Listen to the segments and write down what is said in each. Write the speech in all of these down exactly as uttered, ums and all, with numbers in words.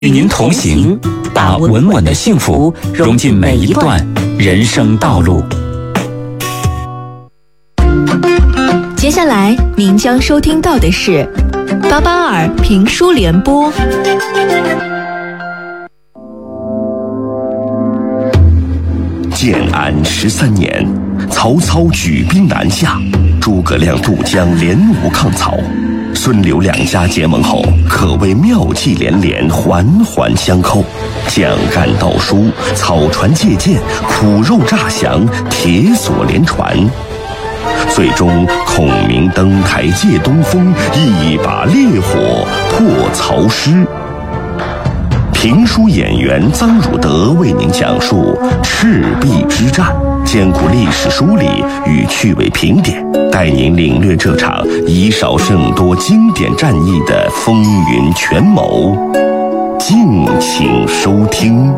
与您同行，把稳稳的幸福融进每一段人生道路。 接下来您将收听到的是八八二评书联播。 建安十三年，曹操举兵南下，诸葛亮渡江联吴抗曹。孙刘两家结盟后，可谓妙计连连，环环相扣。蒋干盗书，草船借箭，苦肉诈降，铁索连传。最终孔明登台借东风，一把烈火破曹师。评书演员臧汝德为您讲述赤壁之战，兼顾历史梳理与趣味评点，带您领略这场以少胜多经典战役的风云权谋。敬请收听。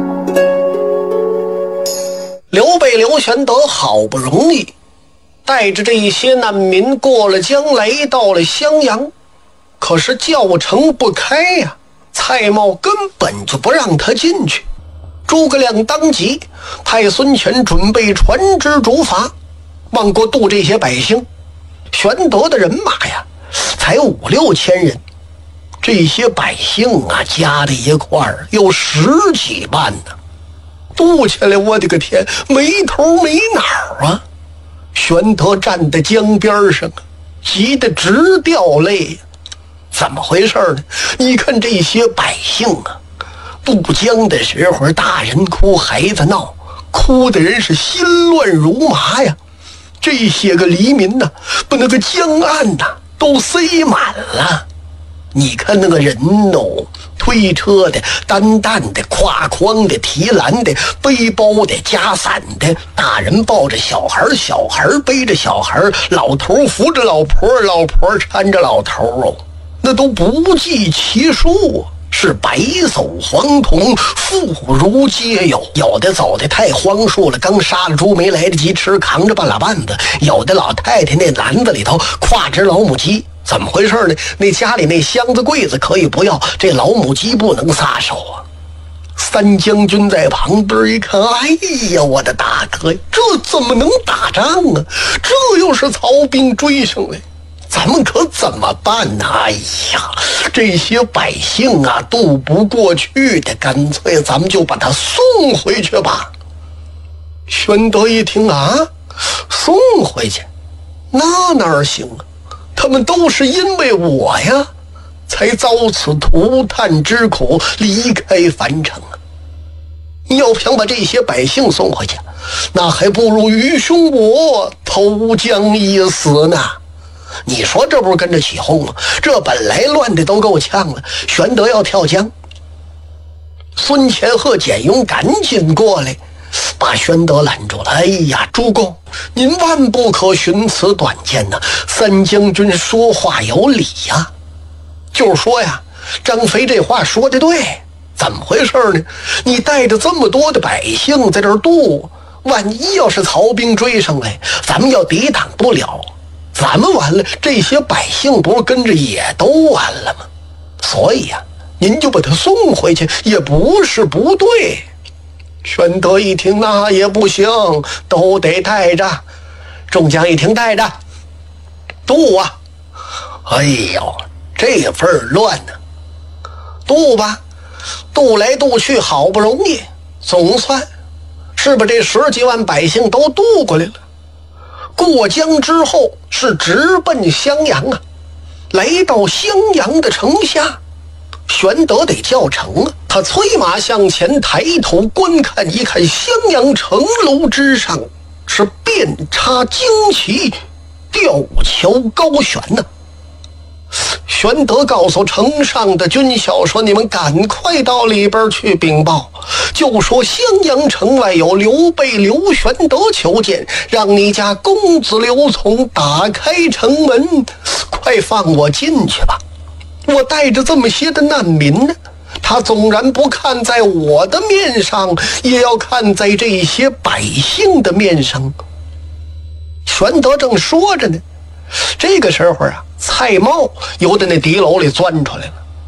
刘备刘玄德好不容易带着这些难民过了江，来到了襄阳，可是教城不开呀、啊，蔡瑁根本就不让他进去。诸葛亮当即派孙权准备船只竹筏，往过渡这些百姓。玄德的人马呀，才五六千人，这些百姓啊，加在一块儿有十几万呢。渡起来，我的个天，没头没脑啊！玄德站在江边上，急得直掉泪。怎么回事呢？你看这些百姓啊，渡江的时候，大人哭，孩子闹，哭的人是心乱如麻呀。这些个黎民呢、啊，把那个江岸呐、啊、都塞满了。你看那个人哦，推车的、担担的、挎筐的、提篮的、背包的、夹伞的，大人抱着小孩，小孩背着小孩，老头扶着老婆，老婆搀着老头哦，那都不计其数，是白走黄铜，妇孺皆有。有的走的太荒疏了，刚杀了猪没来得及吃，扛着半拉半子；有的老太太那篮子里头挎只老母鸡。怎么回事呢？那家里那箱子柜子可以不要，这老母鸡不能撒手啊。三将军在旁边一看，哎呀，我的大哥，这怎么能打仗啊？这又是曹兵追上来，咱们可怎么办呢？哎呀，这些百姓啊，渡不过去的，干脆咱们就把他送回去吧。玄德一听啊，送回去，那哪行啊？他们都是因为我呀，才遭此涂炭之苦，离开樊城啊。你要想把这些百姓送回去，那还不如愚兄我投江一死呢。你说这不是跟着起哄吗？这本来乱的都够呛了，玄德要跳江，孙乾和简雍赶紧过来把玄德拦住了。哎呀，主公，您万不可寻此短见呐！三将军说话有理呀，就是说呀，张飞这话说的对。怎么回事呢？你带着这么多的百姓在这儿渡，万一要是曹兵追上来，咱们要抵挡不了，咱们完了，这些百姓不是跟着也都完了吗？所以呀、啊，您就把他送回去也不是不对。玄德一听，那也不行，都得带着。众将一听，带着渡啊！哎呦，这份乱呢、啊，渡吧，渡来渡去，好不容易，总算是把这十几万百姓都渡过来了。过江之后是直奔襄阳啊，来到襄阳的城下，玄德得叫城啊。他催马向前，抬头观看，一看襄阳城楼之上是遍插旌旗，吊桥高悬呢、啊。玄德告诉城上的军校说：“你们赶快到里边去禀报，就说襄阳城外有刘备、刘玄德求见，让你家公子刘琮打开城门，快放我进去吧。我带着这么些的难民呢，他纵然不看在我的面上，也要看在这些百姓的面上。”玄德正说着呢，这个时候啊，蔡瑁由在那敌楼里钻出来了。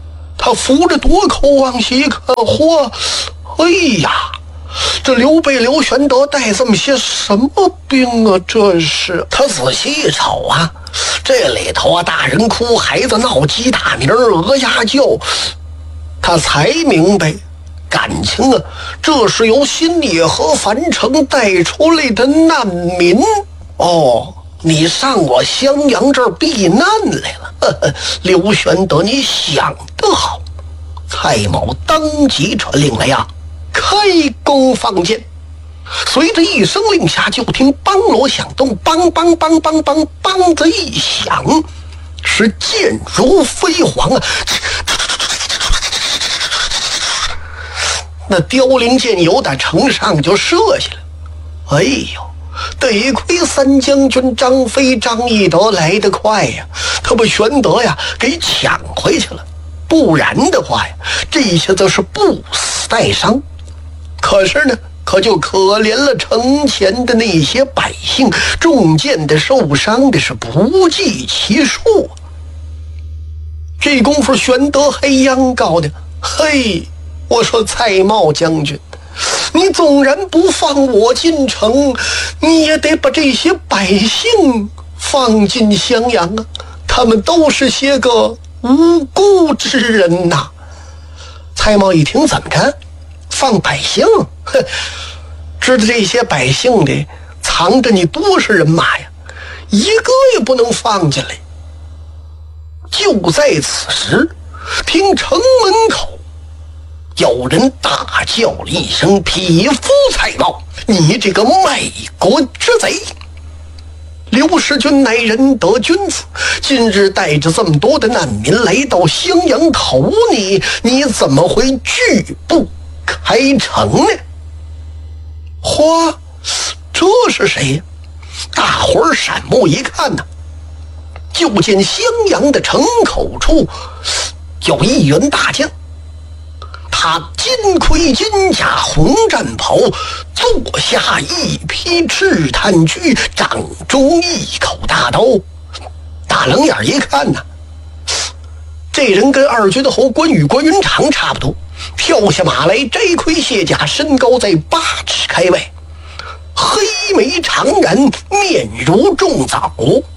他扶着垛口往西看，嚯，哎呀，这刘备刘玄德带这么些什么兵啊？这是他仔细一瞅啊，这里头啊，大人哭，孩子闹，鸡打鸣，鹅鸭叫，他才明白，感情啊，这是由新野和樊城带出来的难民哦。你上我襄阳这儿避难来了，呵呵，刘玄德，你想得好！蔡瑁当即传令来呀，开弓放箭。随着一声令下，就听梆锣响动，梆梆梆梆梆梆子一响，是箭如飞蝗啊！那凋零箭由打城上就射下来。哎呦！得亏三将军张飞张翼德来得快呀，他把玄德呀给抢回去了，不然的话呀，这下子是不死带伤。可是呢，可就可怜了城前的那些百姓，中箭的受伤的是不计其数。这功夫玄德还央告的，嘿，我说蔡瑁将军，你纵然不放我进城，你也得把这些百姓放进襄阳啊！他们都是些个无辜之人呐。蔡瑁一听，怎么着？放百姓？哼，知道这些百姓的藏着你多少人马呀？一个也不能放进来。就在此时，听城门口有人大叫了一声：“匹夫蔡瑁，你这个卖国之贼！刘世军乃仁德君子，今日带着这么多的难民来到襄阳投你，你怎么会拒不开城呢？”嚯，这是谁呀？大伙儿闪目一看呢，就见襄阳的城口处有一员大将，他金盔金甲红战袍，坐下一匹赤炭驹，掌中一口大刀。大冷眼一看呢，这人跟二军侯关羽关云长差不多，跳下马来，摘盔卸甲，身高在八尺开外，黑眉长髯，面如重枣。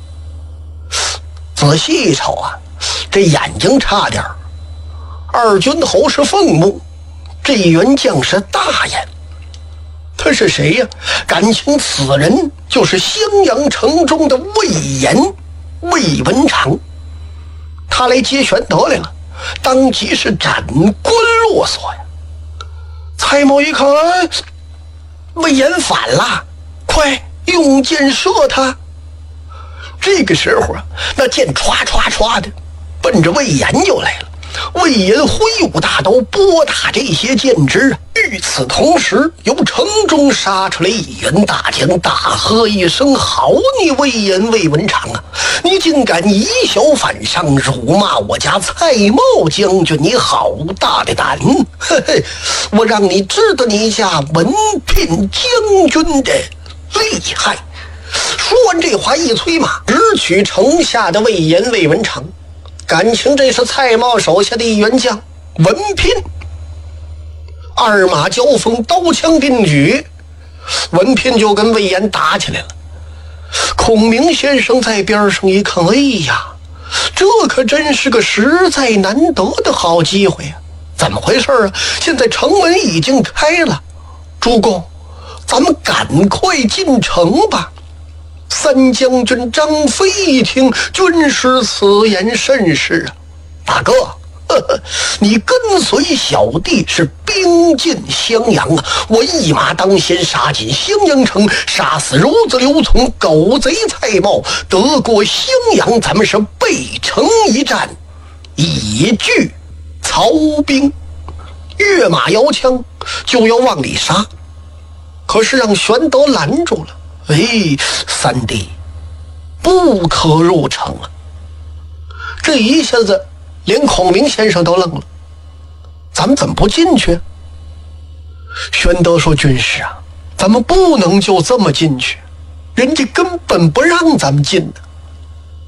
仔细一瞅啊，这眼睛差点儿。二军侯是凤目，这员将是大眼。他是谁呀？感情此人就是襄阳城中的魏延，魏文长。他来接玄德来了，当即是斩关落锁呀。蔡瑁一看，哎，魏延反了，快用箭射他。这个时候啊，那箭唰唰唰的奔着魏延就来了。魏延挥舞大刀拨打这些箭支啊！与此同时，由城中杀出来一员大将，大喝一声：“好你魏延魏文长啊！你竟敢以小反上，辱骂我家蔡瑁将军！你好大的胆！嘿嘿，我让你知道你家文聘将军的厉害！”说完这话，一催马，直取城下的魏延魏文长。感情这是蔡瑁手下的一员将文聘。二马交锋，刀枪并举，文聘就跟魏延打起来了。孔明先生在边上一看，哎呀，这可真是个实在难得的好机会啊！怎么回事啊？现在城门已经开了，主公，咱们赶快进城吧。三将军张飞一听，军师此言甚是啊！大哥，呵呵，你跟随小弟是兵进襄阳啊！我一马当先，杀进襄阳城，杀死孺子刘琮，狗贼蔡瑁，得过襄阳，咱们是背城一战，以拒曹兵。跃马摇枪就要往里杀，可是让玄德拦住了。哎，三弟，不可入城啊！这一下子连孔明先生都愣了，咱们怎么不进去？玄德说：“军师啊，咱们不能就这么进去，人家根本不让咱们进呢。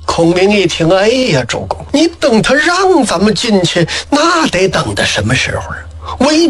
孔明一听，哎呀，主公，你等他让咱们进去，那得等到什么时候啊？为